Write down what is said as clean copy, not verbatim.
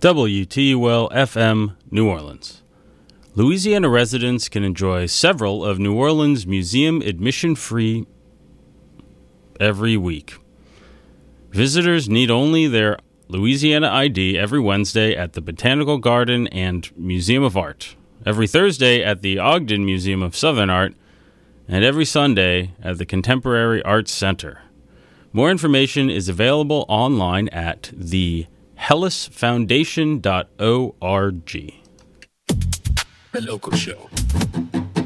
WTUL FM, New Orleans. Louisiana residents can enjoy several of New Orleans' museum admission-free every week. Visitors need only their Louisiana ID every Wednesday at the Botanical Garden and Museum of Art, every Thursday at the Ogden Museum of Southern Art, and every Sunday at the Contemporary Arts Center. More information is available online at thehellisfoundation.org. The Local Show.